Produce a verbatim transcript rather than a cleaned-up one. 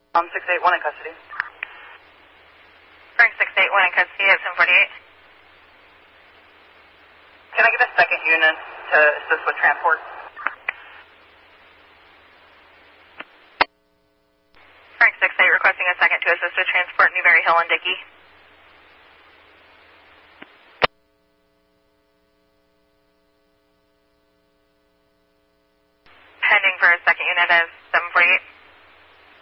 Um, six eight one in custody. Frank six eight one in custody at seven forty-eight. Can I get a second unit to assist with transport? Frank six eight requesting a second to assist with transport Newberry Hill and Dickey. Pending for a second unit as